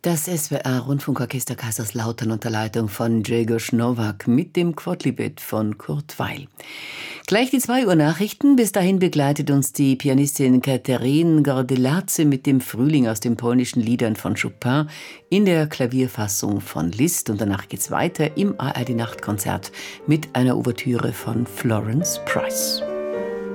Das SWR-Rundfunkorchester Kaiserslautern unter Leitung von Grzegorz Nowak mit dem Quodlibet von Kurt Weil. Gleich die 2 Uhr Nachrichten. Bis dahin begleitet uns die Pianistin Katerin Gordeladze mit dem Frühling aus den polnischen Liedern von Chopin in der Klavierfassung von Liszt. Und danach geht's weiter im ARD-Nachtkonzert mit einer Ouvertüre von Florence Price.